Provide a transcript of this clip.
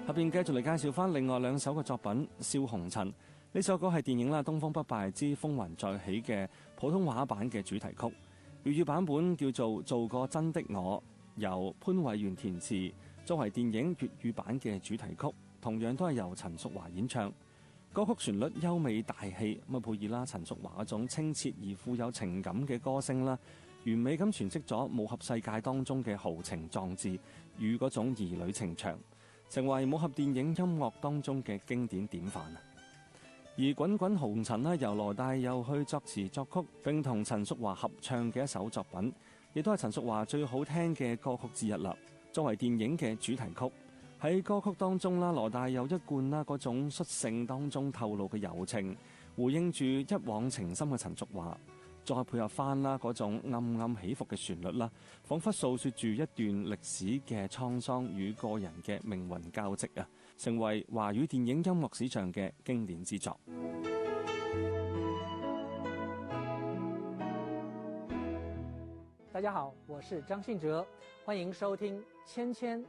下邊繼續嚟介紹翻另外兩首嘅作品《笑紅塵》。呢首歌係電影《東方不敗之風雲再起》嘅普通話版嘅主題曲，粵語版本叫做《做個真的我》，由潘偉源填詞，作為電影粵語版嘅主題曲，同樣都係由陳淑華演唱。歌曲旋律優美大氣，配以陳淑華嗰種清澈而富有情感嘅歌聲啦，完美咁詮釋咗武俠世界當中嘅豪情壯志與嗰種兒女情長，成為武俠電影音樂當中嘅經典典範。而《滾滾紅塵》由羅大佑去作詞作曲，並同陳淑華合唱嘅一首作品，亦都係陳淑華最好聽嘅歌曲之一啦。作為電影嘅主題曲，喺歌曲當中羅大佑一貫嗰種率性當中透露嘅柔情，回應住一往情深嘅陳淑華，再配合翻嗰種暗暗起伏嘅旋律啦，彷彿訴說住一段歷史嘅滄桑與個人嘅命運交織啊，成為華語電影音樂史上嘅經典之作。 大家好，我是張信哲，歡迎收聽《千千